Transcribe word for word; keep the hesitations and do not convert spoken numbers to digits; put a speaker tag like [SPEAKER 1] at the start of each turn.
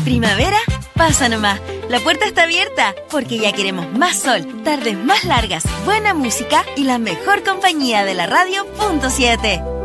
[SPEAKER 1] ¿Primavera? Pasa nomás, la puerta está abierta porque ya queremos más sol, tardes más largas, buena música y la mejor compañía de la radio punto siete.